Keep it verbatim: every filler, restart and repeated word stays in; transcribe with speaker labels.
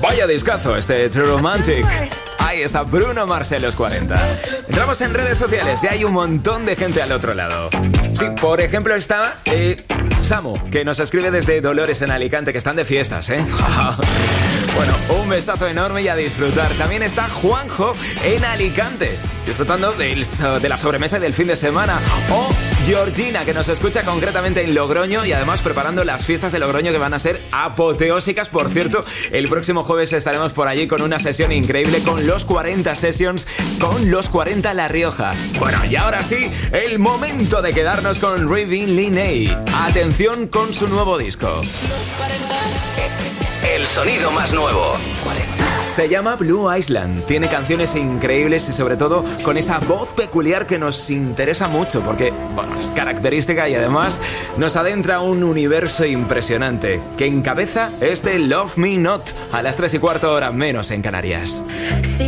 Speaker 1: Vaya discazo este True Romantic. Ahí está Bruno Mars en los cuarenta. Entramos en redes sociales y hay un montón de gente al otro lado. Sí, por ejemplo está eh, Samu, que nos escribe desde Dolores en Alicante, que están de fiestas, ¿eh? Bueno, un besazo enorme y a disfrutar. También está Juanjo en Alicante, disfrutando del, de la sobremesa y del fin de semana. O Georgina, que nos escucha concretamente en Logroño y además preparando las fiestas de Logroño, que van a ser apoteósicas. Por cierto, el próximo jueves estaremos por allí con una sesión increíble con los cuarenta Sessions, con los cuarenta La Rioja. Bueno, y ahora sí, el momento de quedarnos con Ravin Linney. Atención con su nuevo disco.
Speaker 2: El sonido más nuevo. cuarenta.
Speaker 1: Se llama Blue Island. Tiene canciones increíbles y sobre todo con esa voz peculiar que nos interesa mucho porque, bueno, es característica y además nos adentra a un universo impresionante que encabeza este Love Me Not a las tres y cuarto hora menos en Canarias.